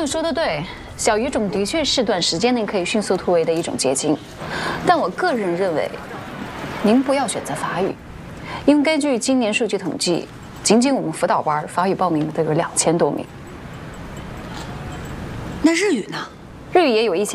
说的对，小语种的确是短时间内可以迅速突围的一种捷径，但我个人认为，您不要选择法语，因为根据今年数据统计，仅仅我们辅导班法语报名的都有2000多名。 那日语呢？ 日语也有1000